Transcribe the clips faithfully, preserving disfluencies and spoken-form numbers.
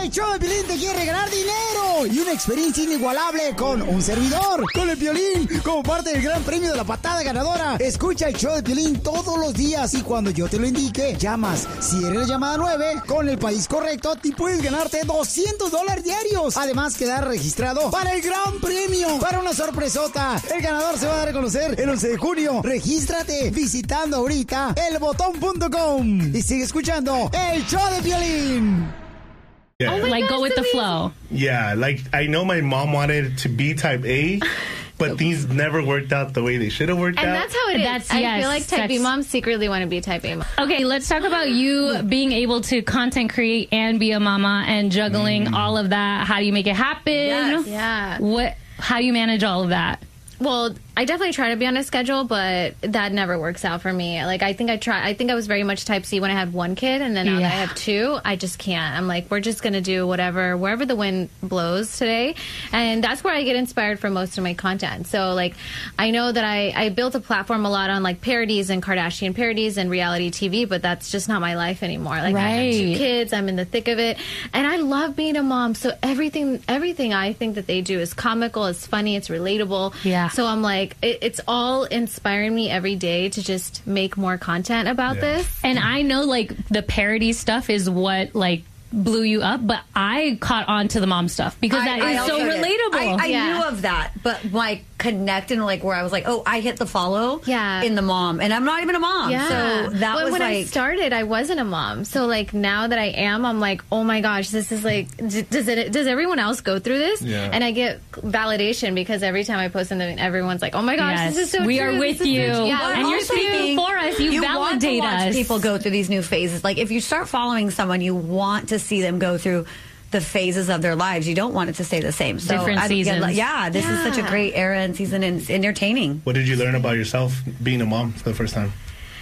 El show de Piolín te quiere ganar dinero y una experiencia inigualable con un servidor, con el Piolín, como parte del gran premio de la patada ganadora. Escucha el show de Piolín todos los días y cuando yo te lo indique, llamas. Si eres la llamada nueve, con el país correcto, te puedes ganarte doscientos dólares diarios. Además, quedar registrado para el gran premio, para una sorpresota. El ganador se va a dar a conocer el once de junio. Regístrate visitando ahorita el botón punto com y sigue escuchando el show de Piolín. Yeah. Oh like, gosh, go with the flow. Yeah, like, I know my mom wanted to be type A, but things never worked out the way they should have worked and out. And that's how it is. That's, I yes, feel like type B moms secretly want to be type A moms. Okay, let's talk about you being able to content create and be a mama and juggling mm. all of that. How do you make it happen? Yes. Yeah. What? How do you manage all of that? Well, I definitely try to be on a schedule, but that never works out for me. Like, I think I try. I think I was very much type C when I had one kid, and then now yeah. that I have two, I just can't. I'm like, we're just going to do whatever, wherever the wind blows today. And that's where I get inspired for most of my content. So, like, I know that I, I built a platform a lot on, like, parodies and Kardashian parodies and reality T V, but that's just not my life anymore. Like, right. I have two kids. I'm in the thick of it. And I love being a mom. So everything, everything I think that they do is comical, it's funny, it's relatable. Yeah. So I'm like, it, it's all inspiring me every day to just make more content about yeah. this. And I know, like, the parody stuff is what, like, blew you up, but I caught on to the mom stuff because I, that I is so did. relatable. I, I yeah. knew of that, but like connecting, like where I was like, oh, I hit the follow yeah. in the mom, and I'm not even a mom. Yeah. So that well, was when like... I started, I wasn't a mom. So like now that I am, I'm like, oh my gosh, this is like, d- does it? Does everyone else go through this? Yeah. And I get validation because every time I post something, everyone's like, oh my gosh, yes. this is so we true. are with this you. Is so yeah, and you're speaking for us. You, you validate want to watch us. people go through these new phases. Like if you start following someone, you want to see them go through the phases of their lives. You don't want it to stay the same. So different I, seasons. Yeah, this yeah. is such a great era and season and it's entertaining. What did you learn about yourself being a mom for the first time?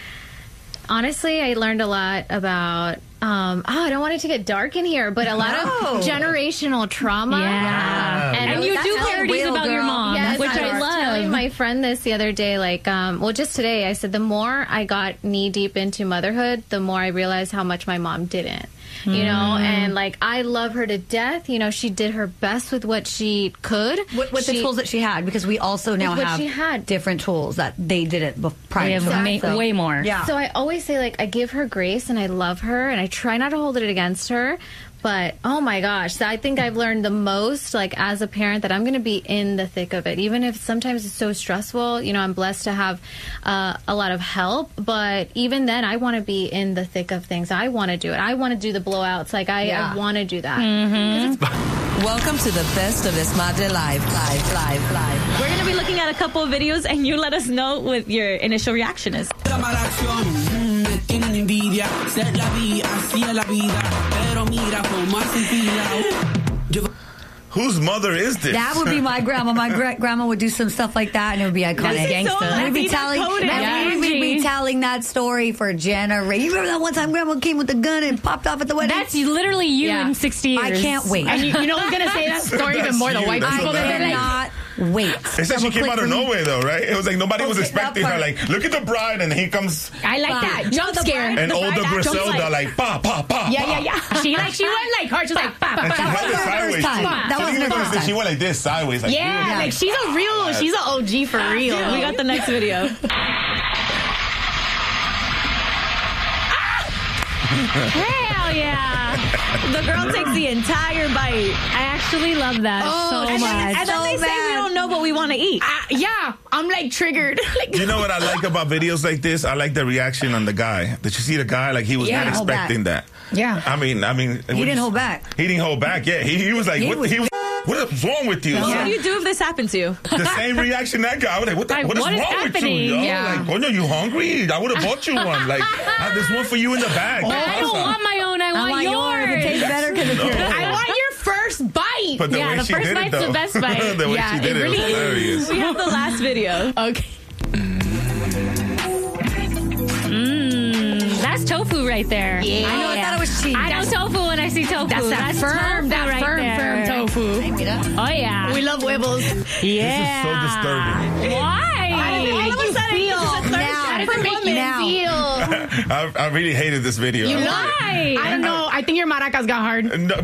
Honestly, I learned a lot about, um, oh, I don't want it to get dark in here, but a lot No. of generational trauma. Yeah. And, and you that's do how parodies real, about girl. your mom, Yes, which I I was love. telling my friend this the other day, like, um, well, just today, I said the more I got knee deep into motherhood, the more I realized how much my mom didn't. You know, and like I love her to death. You know, she did her best with what she could, With, with she, the tools that she had, because we also now what have she had. different tools that they didn't bef- prior We have to that. ma- So- way more. Yeah. So I always say, like, I give her grace and I love her and I try not to hold it against her. But, oh my gosh, so I think I've learned the most, like, as a parent, that I'm going to be in the thick of it. Even if sometimes it's so stressful, you know, I'm blessed to have uh, a lot of help. But even then, I want to be in the thick of things. I want to do it. I want to do the blowouts. Like, I, Yeah. I want to do that. Mm-hmm. Welcome to the best of Esmadre Live, live, live, live. We're going to be looking at a couple of videos, and you let us know what your initial reaction is. Whose mother is this? That would be my grandma. My great grandma would do some stuff like that, and it would be iconic. This is so Gangsta. We'd be telling, Latina-coded. man, Yeah. we'd be telling that story for generations. You remember that one time grandma came with the gun and popped off at the wedding? That's literally you Yeah. in sixty years. I can't wait. And you, you know who's going to say that story even more? The you. white That's people. hilarious. They're like, cannot wait. It said she came out of nowhere, though, right? It was like nobody was Okay, expecting that her. part. Like, look at the bride, and here comes I like that. Jump scare. an The older bride that jumps Griselda, like- like, pa, pa, pa, Yeah, pa. yeah, yeah. She like she went like hard. She's like, bah, bah, And she bah, held bah, it bah. sideways, first time. too. That So wasn't you her gonna first say time. she went like this, sideways. Like, Yeah, Yeah. like she's a real, she's an O G for real. We got the next video. Hell yeah. The girl takes the entire bite. I actually love that Oh, so and much. then- And then So they say bad. we don't know what we want to eat. Uh, yeah, I'm like triggered. Like, You know what I like about videos like this? I like the reaction on the guy. Did you see the guy? Like, he was Yeah, not hold expecting that. Yeah. I mean, I mean. He didn't hold back. He didn't hold back. Yeah, he, he was like, He what, was- he was, what's wrong with you? What So, would you do if this happened to you? the same reaction that guy. I was like, what, the, Like, what is what is wrong with you, happening? yo? Yeah. Like, oh no, you hungry? I would have bought you one. Like, uh, there's one for you in the bag. I don't want my own. I, I want, want yours. It tastes better because it's yours. I want your first bite. But the Yeah, way the she first did bite's it, though. the best bite. the way Yeah, she did it it, really was is. hilarious. We have the last video. Okay. Mm, that's tofu right there. Yeah. I know, I thought it was cheese. I know tofu when I see tofu. That's that firm, tofu that right firm, there. firm tofu. Oh yeah. We love huevos. Yeah. This is so disturbing. Why? All of a sudden, feel? this is a third Now. How does for it make you Now. feel? I, I really hated this video. You I was know, like, Why? I don't know. I think your maracas got hard. no,